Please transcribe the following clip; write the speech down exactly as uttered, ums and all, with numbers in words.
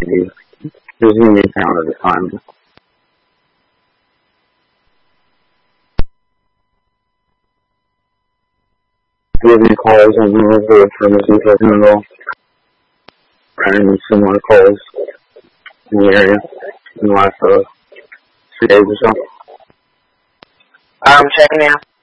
be. There's going to be a town at a time. Do you have any calls on the road for Missouri General? And similar calls in the area in the last uh, three days or so? I'm checking now.